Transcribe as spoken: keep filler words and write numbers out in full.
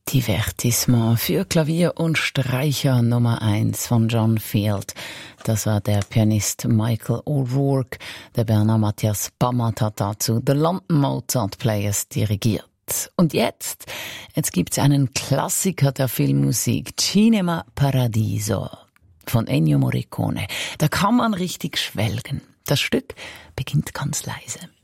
Divertissement für Klavier und Streicher Nummer eins von John Field. Das war der Pianist Michael O'Rourke. Der Berner Matthias Bammert hat dazu The London Mozart Players dirigiert. Und jetzt, jetzt gibt's einen Klassiker der Filmmusik, Cinema Paradiso von Ennio Morricone. Da kann man richtig schwelgen. Das Stück beginnt ganz leise.